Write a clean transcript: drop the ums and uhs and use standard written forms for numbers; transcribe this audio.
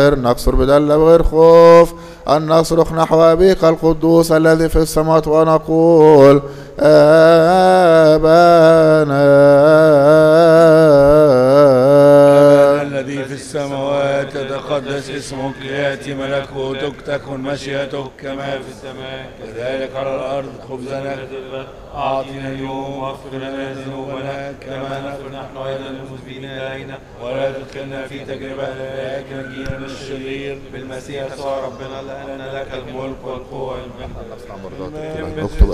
نقصر بدل بغير خوف أن نصرخ نحو أبيك القدوس الذي في السماوات ونقول آبانا الذي في السماوات يتقدس اسمك ليأتي ملكوتك تكن مشيئتك كما في السماء كذلك على الأرض. خبزنا أعطنا اليوم واغفر لنا ذنوبنا كما نغفر نحن أيضا للمذنبين إلينا ولا تدخلنا في تجربة لكن نجينا من الشرير بالمسيح يسوع ربنا لأن لك الملك والقوة والمجد.